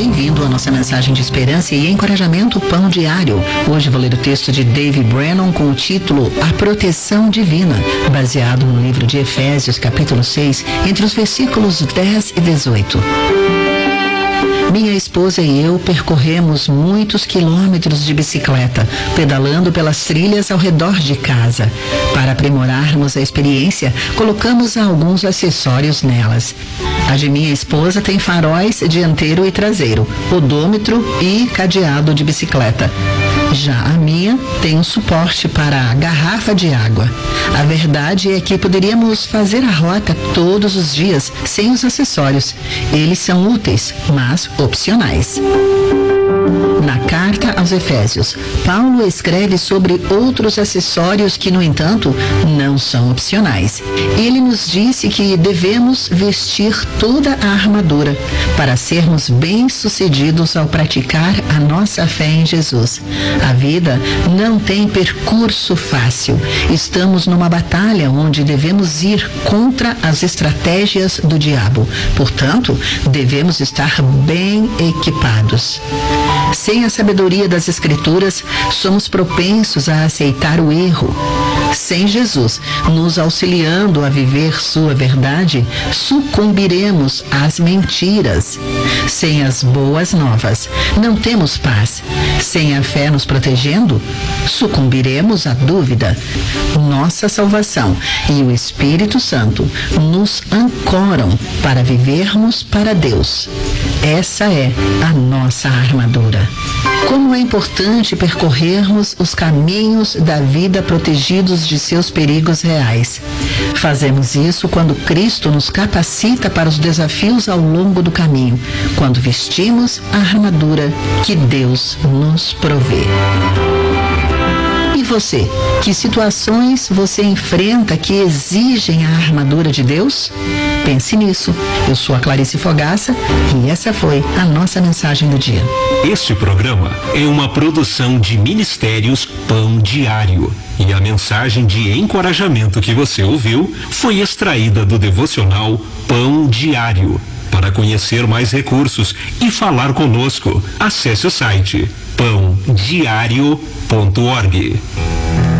bem-vindo à nossa mensagem de esperança e encorajamento Pão Diário. Hoje vou ler o texto de Dave Brennan com o título A Proteção Divina, baseado no livro de Efésios, capítulo 6, entre os versículos 10 e 18. Minha esposa e eu percorremos muitos quilômetros de bicicleta, pedalando pelas trilhas ao redor de casa. Para aprimorarmos a experiência, colocamos alguns acessórios nelas. A de minha esposa tem faróis dianteiro e traseiro, odômetro e cadeado de bicicleta. Já a minha tem um suporte para a garrafa de água. A verdade é que poderíamos fazer a rota todos os dias sem os acessórios. Eles são úteis, mas opcionais. Na carta aos Efésios, Paulo escreve sobre outros acessórios que, no entanto, não são opcionais. Ele nos disse que devemos vestir toda a armadura para sermos bem-sucedidos ao praticar a nossa fé em Jesus. A vida não tem percurso fácil. Estamos numa batalha onde devemos ir contra as estratégias do diabo. Portanto, devemos estar bem equipados. Sem a sabedoria das Escrituras, somos propensos a aceitar o erro. Sem Jesus nos auxiliando a viver sua verdade, sucumbiremos às mentiras. Sem as boas novas, não temos paz. Sem a fé nos protegendo, sucumbiremos à dúvida. Nossa salvação e o Espírito Santo nos ancoram para vivermos para Deus. Essa é a nossa armadura. Como é importante percorrermos os caminhos da vida protegidos de seus perigos reais. Fazemos isso quando Cristo nos capacita para os desafios ao longo do caminho, quando vestimos a armadura que Deus nos provê. E você? Que situações você enfrenta que exigem a armadura de Deus? Pense nisso. Eu sou a Clarice Fogaça e essa foi a nossa mensagem do dia. Este programa é uma produção de Ministérios Pão Diário. E a mensagem de encorajamento que você ouviu foi extraída do devocional Pão Diário. Para conhecer mais recursos e falar conosco, acesse o site pãodiario.org.